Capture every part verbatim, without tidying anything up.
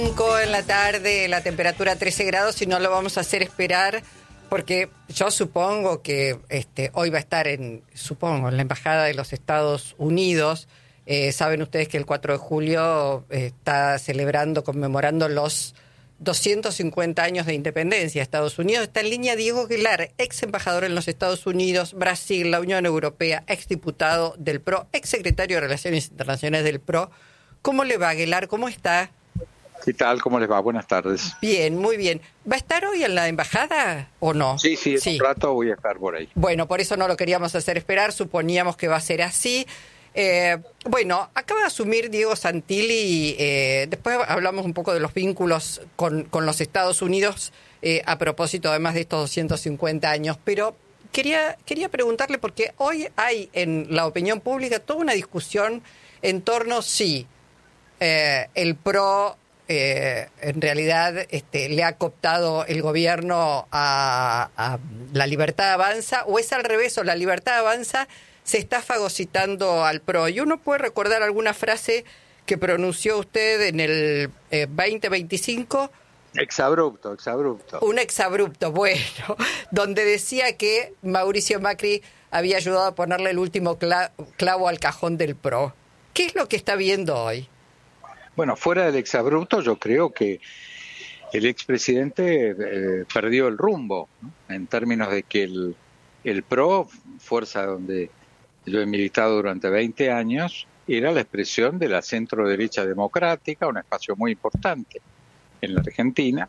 cinco en la tarde, la temperatura trece grados, y no lo vamos a hacer esperar porque yo supongo que este, hoy va a estar en, supongo, en la Embajada de los Estados Unidos. Eh, saben ustedes que el cuatro de julio eh, está celebrando, conmemorando los doscientos cincuenta años de independencia de Estados Unidos. Está en línea Diego Aguilar, ex embajador en los Estados Unidos, Brasil, la Unión Europea, ex diputado del P R O, ex secretario de Relaciones Internacionales del P R O. ¿Cómo le va, Aguilar? ¿Cómo está? ¿Qué tal? ¿Cómo les va? Buenas tardes. Bien, muy bien. ¿Va a estar hoy en la embajada o no? Sí, sí, en sí. un rato voy a estar por ahí. Bueno, por eso no lo queríamos hacer esperar, suponíamos que va a ser así. Eh, bueno, acaba de asumir Diego Santilli, eh, después hablamos un poco de los vínculos con, con los Estados Unidos, eh, a propósito además de estos doscientos cincuenta años, pero quería, quería preguntarle, porque hoy hay en la opinión pública toda una discusión en torno si eh, el P R O eh, en realidad este, le ha cooptado el gobierno a, a La Libertad Avanza, o es al revés, o La Libertad Avanza se está fagocitando al P R O. Y uno puede recordar alguna frase que pronunció usted en el eh, veinte veinticinco. Exabrupto, exabrupto. Un exabrupto, bueno, donde decía que Mauricio Macri había ayudado a ponerle el último cla- clavo al cajón del P R O. ¿Qué es lo que está viendo hoy? Bueno, fuera del exabrupto, yo creo que el expresidente eh, perdió el rumbo, ¿no? En términos de que el, el P R O, fuerza donde yo he militado durante veinte años, era la expresión de la centro-derecha democrática, un espacio muy importante en la Argentina.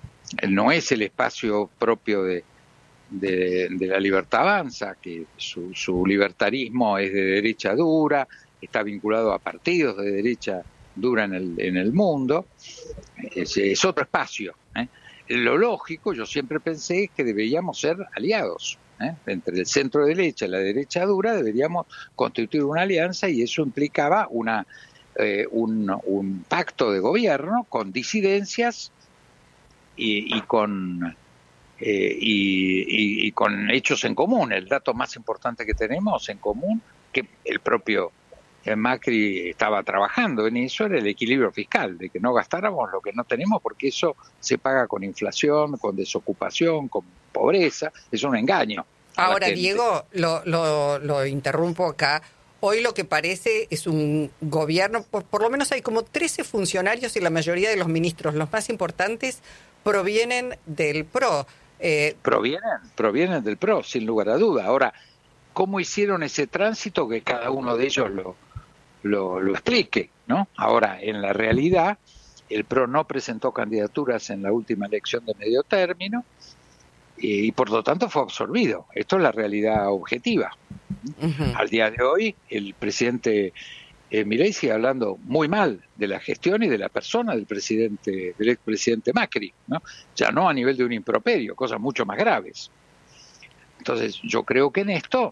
No es el espacio propio de, de, de La Libertad Avanza, que su, su libertarismo es de derecha dura, está vinculado a partidos de derecha dura en el, en el mundo. Es, es otro espacio, ¿eh? Lo lógico, yo siempre pensé, es que deberíamos ser aliados, ¿eh? Entre el centro derecha y la derecha dura deberíamos constituir una alianza, y eso implicaba una eh, un, un pacto de gobierno con disidencias y, y con eh, y, y, y con hechos en común. El dato más importante que tenemos en común, que el propio Macri estaba trabajando en eso, era el equilibrio fiscal, de que no gastáramos lo que no tenemos, porque eso se paga con inflación, con desocupación, con pobreza. Es un engaño. Ahora, Diego, lo, lo, lo interrumpo acá. Hoy lo que parece es un gobierno, por, por lo menos hay como trece funcionarios, y la mayoría de los ministros, los más importantes, provienen del P R O. Eh, provienen, provienen del P R O, sin lugar a duda. Ahora, ¿cómo hicieron ese tránsito? Que cada uno de ellos lo Lo, lo explique, ¿no? Ahora, en la realidad, el P R O no presentó candidaturas en la última elección de medio término y, y por lo tanto fue absorbido. Esto es la realidad objetiva. Uh-huh. Al día de hoy, el presidente eh, Milei sigue hablando muy mal de la gestión y de la persona del presidente, del expresidente Macri, ¿no? Ya no a nivel de un improperio, cosas mucho más graves. Entonces, yo creo que en esto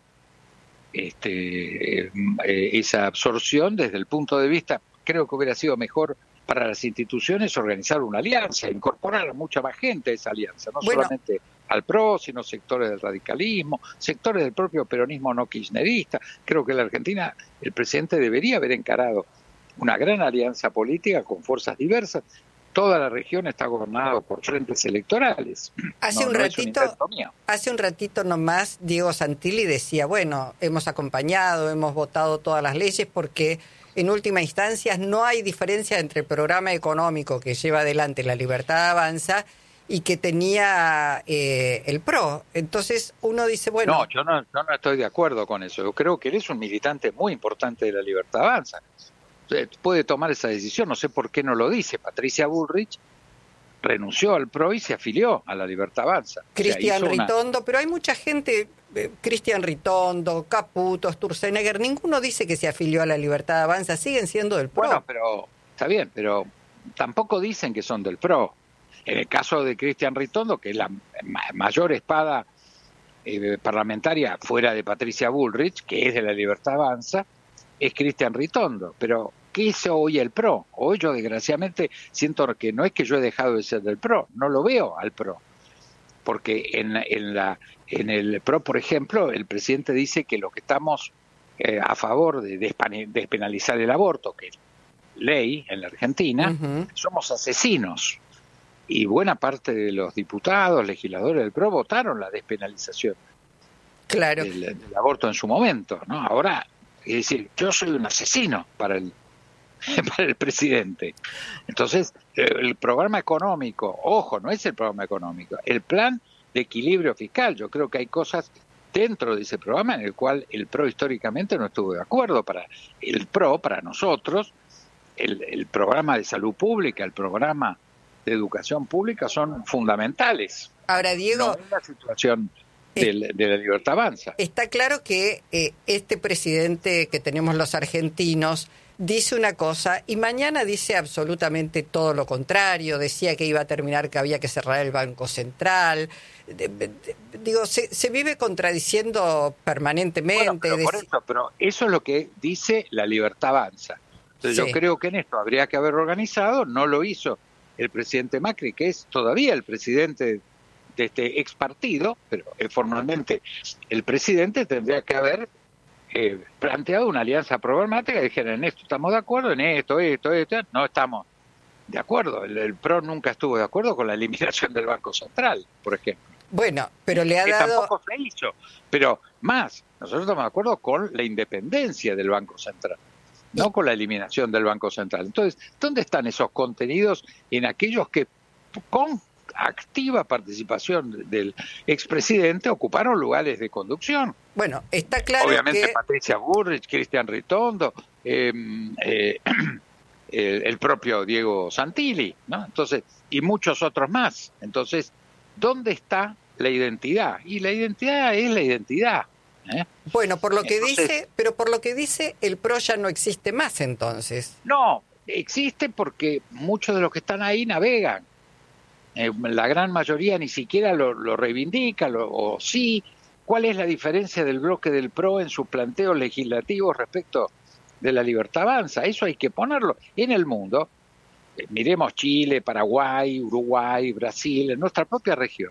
Este, eh, eh, esa absorción, desde el punto de vista, creo que hubiera sido mejor para las instituciones organizar una alianza, incorporar a mucha más gente a esa alianza, no bueno. solamente al P R O, sino sectores del radicalismo, sectores del propio peronismo no kirchnerista. Creo que en la Argentina el presidente debería haber encarado una gran alianza política con fuerzas diversas. Toda la región está gobernada por frentes electorales. Hace no, un no ratito, un hace un ratito nomás, Diego Santilli decía, bueno, hemos acompañado, hemos votado todas las leyes porque en última instancia no hay diferencia entre el programa económico que lleva adelante La Libertad Avanza y que tenía eh, el P R O. Entonces uno dice, bueno... No, yo no, yo no estoy de acuerdo con eso. Yo creo que él es un militante muy importante de La Libertad Avanza. Puede tomar esa decisión, no sé por qué no lo dice. Patricia Bullrich renunció al P R O y se afilió a La Libertad Avanza. Cristian o sea, Ritondo, una... pero hay mucha gente, eh, Cristian Ritondo, Caputo, Sturzenegger, ninguno dice que se afilió a La Libertad Avanza, siguen siendo del P R O. Bueno, pero está bien, pero tampoco dicen que son del P R O. En el caso de Cristian Ritondo, que es la ma- mayor espada eh, parlamentaria fuera de Patricia Bullrich, que es de La Libertad Avanza, es Cristian Ritondo. Pero ¿qué hizo hoy el P R O? Hoy yo desgraciadamente siento que no es que yo he dejado de ser del P R O, no lo veo al P R O. Porque en, en, la, en el P R O, por ejemplo, el presidente dice que los que estamos eh, a favor de despenalizar el aborto, que ley en la Argentina, uh-huh. somos asesinos. Y buena parte de los diputados, legisladores del P R O votaron la despenalización claro. del, del aborto en su momento, ¿no? Ahora, es decir, yo soy un asesino para el, para el presidente. Entonces, el programa económico, ojo, no es el programa económico, el plan de equilibrio fiscal. Yo creo que hay cosas dentro de ese programa en el cual el P R O históricamente no estuvo de acuerdo. Para el P R O, para nosotros, el, el programa de salud pública, el programa de educación pública son fundamentales. Ahora, Diego, no es la situación de, de la Libertad Avanza. Está claro que eh, este presidente que tenemos los argentinos dice una cosa y mañana dice absolutamente todo lo contrario. Decía que iba a terminar, que había que cerrar el Banco Central. De, de, de, digo, se, se vive contradiciendo permanentemente. Bueno, pero, por eso, pero eso es lo que dice la Libertad Avanza. Entonces, sí. Yo creo que en esto habría que haber organizado, no lo hizo el presidente Macri, que es todavía el presidente de este ex partido, pero eh, formalmente el presidente tendría que haber eh, planteado una alianza programática y dijeron, en esto estamos de acuerdo, en esto, esto, esto, no estamos de acuerdo. El, el P R O nunca estuvo de acuerdo con la eliminación del Banco Central, por ejemplo. Bueno, pero le ha que dado... tampoco se hizo, pero más, nosotros estamos de acuerdo con la independencia del Banco Central, no con la eliminación del Banco Central. Entonces, ¿dónde están esos contenidos en aquellos que con activa participación del expresidente ocuparon lugares de conducción? Bueno, está claro obviamente que... Patricia Bullrich, Cristian Ritondo, eh, eh, el, el propio Diego Santilli, ¿no? Entonces, y muchos otros más. Entonces, ¿dónde está la identidad? Y la identidad es la identidad. ¿Eh? Bueno, por lo que entonces, dice, pero por lo que dice, el P R O ya no existe más entonces. No, existe porque muchos de los que están ahí navegan. Eh, la gran mayoría ni siquiera lo, lo reivindica, lo, o sí. ¿Cuál es la diferencia del bloque del P R O en sus planteos legislativos respecto de la Libertad Avanza? Eso hay que ponerlo en el mundo. Eh, miremos Chile, Paraguay, Uruguay, Brasil, en nuestra propia región.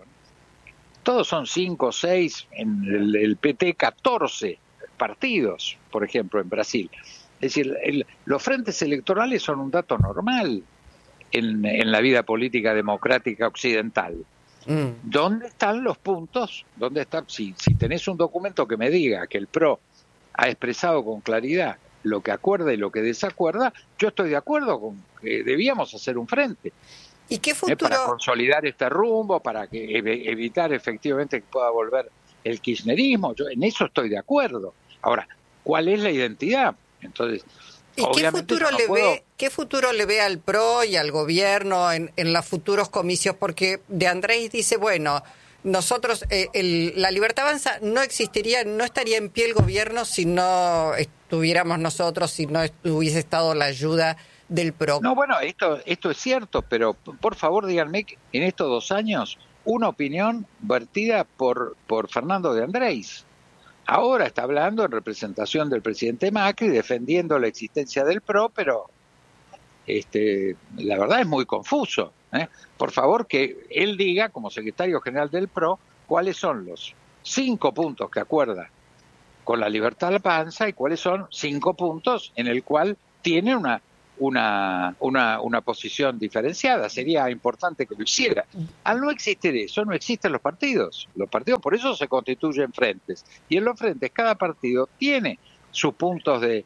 Todos son cinco, seis, en el, el P T catorce partidos, por ejemplo, en Brasil. Es decir, el, los frentes electorales son un dato normal en, en la vida política democrática occidental. Mm. ¿Dónde están los puntos? ¿Dónde está? Si, si tenés un documento que me diga que el P R O ha expresado con claridad lo que acuerda y lo que desacuerda, yo estoy de acuerdo con que debíamos hacer un frente. ¿Y qué futuro? Eh, para consolidar este rumbo, para que ev evitar efectivamente que pueda volver el kirchnerismo. Yo en eso estoy de acuerdo. Ahora, ¿cuál es la identidad? Entonces, ¿y qué futuro no le puedo... ve, qué futuro le ve al P R O y al gobierno en, en los futuros comicios? Porque De Andrés dice, bueno, nosotros, eh, el, la Libertad Avanza no existiría, no estaría en pie el gobierno si no estuviéramos nosotros, si no hubiese estado la ayuda del P R O. No, bueno, esto esto es cierto, pero por favor díganme que en estos dos años una opinión vertida por por Fernando De Andrés. Ahora está hablando en representación del presidente Macri, defendiendo la existencia del P R O, pero este, la verdad es muy confuso. ¿eh? Por favor que él diga, como secretario general del P R O, cuáles son los cinco puntos que acuerda con la Libertad Avanza y cuáles son cinco puntos en el cual tiene una Una, una, una posición diferenciada. Sería importante que lo hiciera. Al no existir eso, no existen los partidos. Los partidos por eso se constituyen frentes. Y en los frentes cada partido tiene sus puntos de,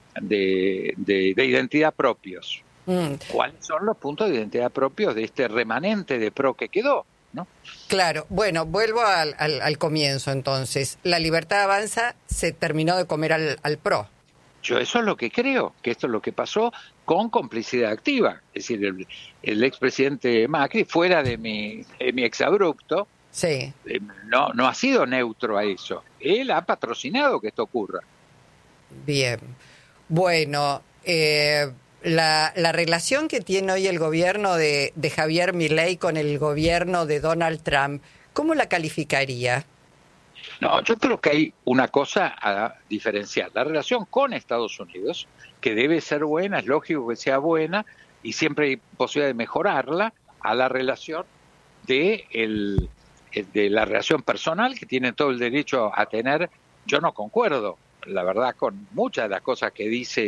de, de, de identidad propios. Mm. ¿Cuáles son los puntos de identidad propios de este remanente de P R O que quedó? ¿no? Claro. Bueno, vuelvo al, al, al comienzo entonces. La Libertad Avanza se terminó de comer al, al P R O. Yo eso es lo que creo, que esto es lo que pasó con complicidad activa. Es decir, el, el expresidente Macri, fuera de mi, de mi exabrupto, sí. eh, no, no ha sido neutro a eso. Él ha patrocinado que esto ocurra. Bien. Bueno, eh, la, la relación que tiene hoy el gobierno de, de Javier Milei con el gobierno de Donald Trump, ¿cómo la calificaría? No, yo creo que hay una cosa a diferenciar. La relación con Estados Unidos, que debe ser buena, es lógico que sea buena, y siempre hay posibilidad de mejorarla, a la relación de, el, de la relación personal, que tiene todo el derecho a tener. Yo no concuerdo, la verdad, con muchas de las cosas que dice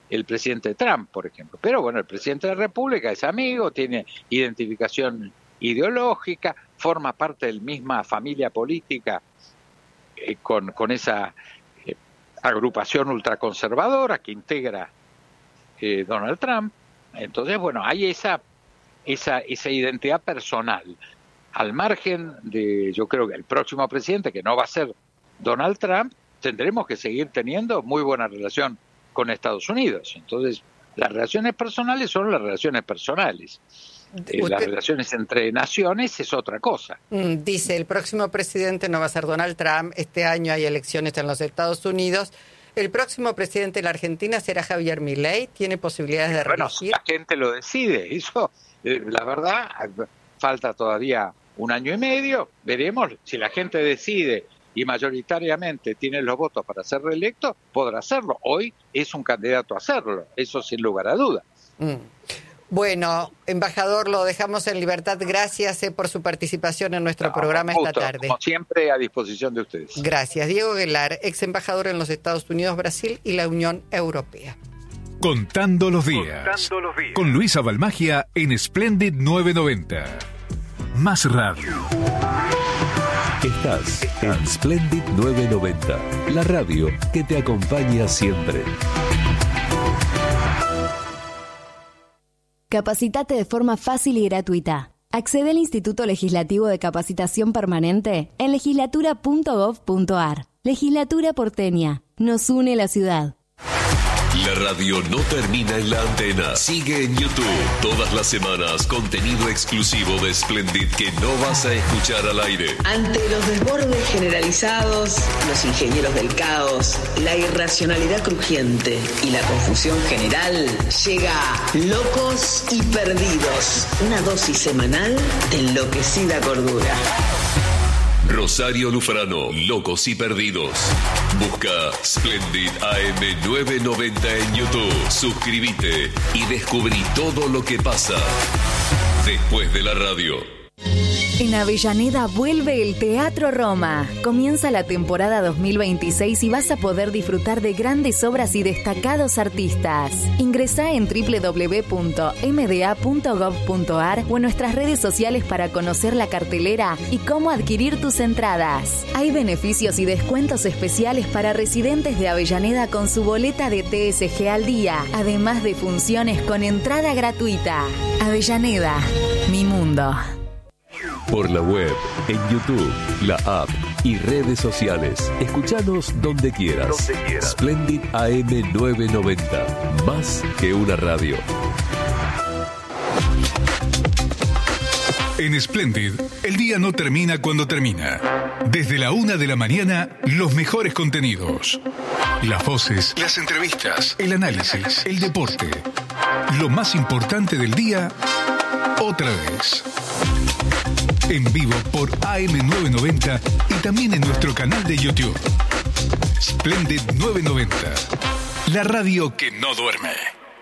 el presidente Trump, por ejemplo. Pero bueno, el presidente de la República es amigo, tiene identificación ideológica, forma parte de la misma familia política eh, con, con esa eh, agrupación ultraconservadora que integra eh, Donald Trump. Entonces, bueno, hay esa, esa, esa identidad personal. Al margen de, yo creo que el próximo presidente, que no va a ser Donald Trump, tendremos que seguir teniendo muy buena relación con Estados Unidos. Entonces, las relaciones personales son las relaciones personales. Eh, las relaciones entre naciones es otra cosa. Dice, el próximo presidente no va a ser Donald Trump. Este año hay elecciones en los Estados Unidos. El próximo presidente de la Argentina será Javier Milei. ¿Tiene posibilidades de bueno, reelegir? La gente lo decide. Eso, eh, la verdad, falta todavía un año y medio. Veremos si la gente decide y mayoritariamente tiene los votos para ser reelecto, podrá hacerlo. Hoy es un candidato a hacerlo, eso sin lugar a dudas. Mm. Bueno, embajador, lo dejamos en libertad. Gracias eh, por su participación en nuestro no, programa esta tarde. Como siempre, a disposición de ustedes. Gracias. Diego Aguilar, ex embajador en los Estados Unidos, Brasil y la Unión Europea. Contando los días. Contando los días. Con Luisa Balmagia en Splendid novecientos noventa. Más radio. Estás en Splendid novecientos noventa, la radio que te acompaña siempre. Capacitate de forma fácil y gratuita. Accede al Instituto Legislativo de Capacitación Permanente en legislatura punto gov punto ar. Legislatura porteña. Nos une la ciudad. La radio no termina en la antena. Sigue en YouTube. Todas las semanas, contenido exclusivo de Splendid que no vas a escuchar al aire. Ante los desbordes generalizados, los ingenieros del caos, la irracionalidad crujiente y la confusión general, llega Locos y Perdidos. Una dosis semanal de enloquecida cordura. Rosario Lufrano, Locos y Perdidos. Busca Splendid A M novecientos noventa en YouTube. Suscríbete y descubrí todo lo que pasa después de la radio. En Avellaneda vuelve el Teatro Roma. Comienza la temporada dos mil veintiséis y vas a poder disfrutar de grandes obras y destacados artistas. Ingresá en doble u doble u doble u punto eme de a punto gov punto ar o en nuestras redes sociales para conocer la cartelera y cómo adquirir tus entradas. Hay beneficios y descuentos especiales para residentes de Avellaneda con su boleta de T S G al día, además de funciones con entrada gratuita. Avellaneda, mi mundo. Por la web, en YouTube, la app y redes sociales. Escuchanos donde quieras. Donde quieras. Splendid A M novecientos noventa. Más que una radio. En Splendid, el día no termina cuando termina. Desde la una de la mañana, los mejores contenidos. Las voces, las entrevistas, el análisis, el deporte. Lo más importante del día, otra vez. En vivo por A M novecientos noventa y también en nuestro canal de YouTube. Splendid novecientos noventa, la radio que no duerme.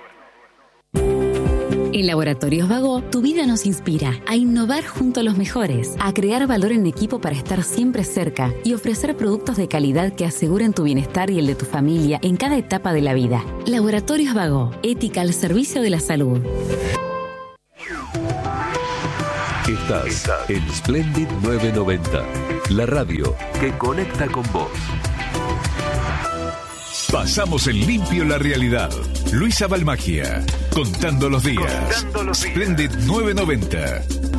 En Laboratorios Vago, tu vida nos inspira a innovar junto a los mejores, a crear valor en equipo para estar siempre cerca y ofrecer productos de calidad que aseguren tu bienestar y el de tu familia en cada etapa de la vida. Laboratorios Vago, ética al servicio de la salud. Estás, Estás en Splendid novecientos noventa, la radio que conecta con vos. Pasamos en limpio la realidad. Luisa Balmagia, contando los días. Contando los días. Splendid novecientos noventa.